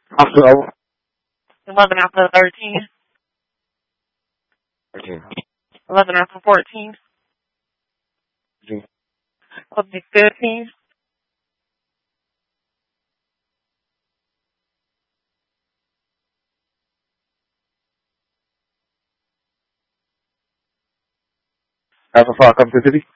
Also, 11 after 13. okay. 11 after 14. Okay. Would be 15. Alpha 5, come to the city.